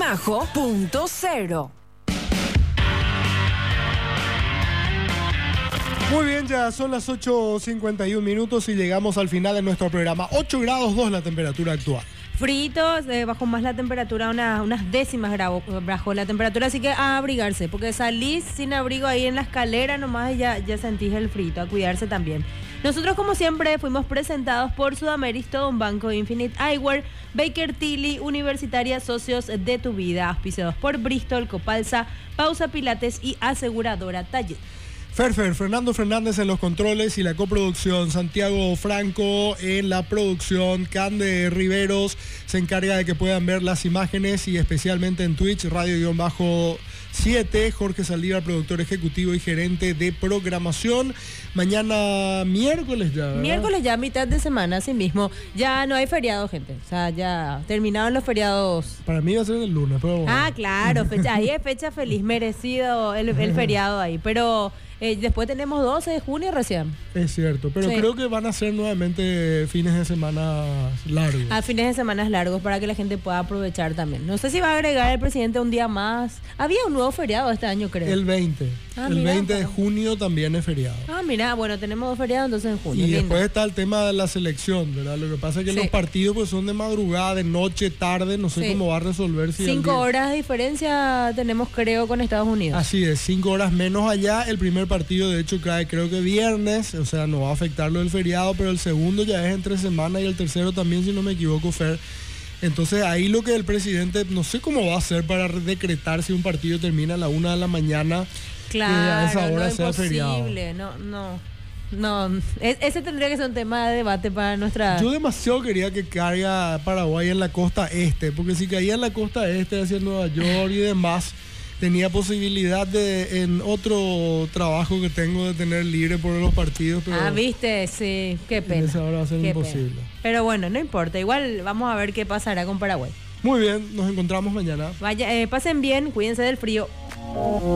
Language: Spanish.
Majo.0. Muy bien, ya son las 8:51 minutos y llegamos al final de nuestro programa. 8 grados 2 la temperatura actual. Fritos, bajó más la temperatura, unas décimas bajó la temperatura, así que a abrigarse, porque salís sin abrigo ahí en la escalera nomás y ya sentís el frito, a cuidarse también. Nosotros, como siempre, fuimos presentados por Sudamérica, Don Banco, Infinite Eyewear, Baker Tilly, Universitaria, Socios de tu Vida, auspiciados por Bristol, Copalsa, Pausa Pilates y Aseguradora Taller. Fernando Fernández en los controles y la coproducción, Santiago Franco en la producción, Cande Riveros se encarga de que puedan ver las imágenes y especialmente en Twitch, Radio-7, Jorge Saldívar, productor ejecutivo y gerente de programación. Mañana miércoles ya, ¿verdad? Miércoles ya, mitad de semana, así mismo. Ya no hay feriado, gente. O sea, ya terminaron los feriados. Para mí va a ser el lunes, pero bueno. Ah, claro, ahí es fecha feliz, merecido el feriado ahí. Pero después tenemos 12 de junio recién. Es cierto, pero sí, creo que van a ser nuevamente fines de semana largos. Fines de semana largos para que la gente pueda aprovechar también. No sé si va a agregar el presidente un día más. Había un nuevo feriado este año, creo. El 20. El 20 de junio también es feriado. Mira, bueno, tenemos 2 feriados entonces en junio. Y después está el tema de la selección, ¿verdad? Lo que pasa es que los partidos pues son de madrugada, de noche, tarde, no sé cómo va a resolver. 5 horas de diferencia tenemos, creo, con Estados Unidos. Así es, 5 horas menos allá. El primer partido, de hecho, cae creo que viernes, o sea, no va a afectar lo del feriado, pero el segundo ya es entre semana y el tercero también, si no me equivoco, Fer. Entonces ahí lo que el presidente, no sé cómo va a hacer para decretar si un partido termina a la 1 de la mañana. Claro, que a esa hora no, sea imposible, feriado. No, ese tendría que ser un tema de debate para nuestra... Yo demasiado quería que caiga Paraguay en la costa este, porque si caía en la costa este hacia Nueva York y demás, tenía posibilidad de, en otro trabajo que tengo, de tener libre por los partidos. Pero viste, sí, qué pena. Esa hora va a ser imposible. Pena. Pero bueno, no importa, igual vamos a ver qué pasará con Paraguay. Muy bien, nos encontramos mañana. Pasen bien, cuídense del frío.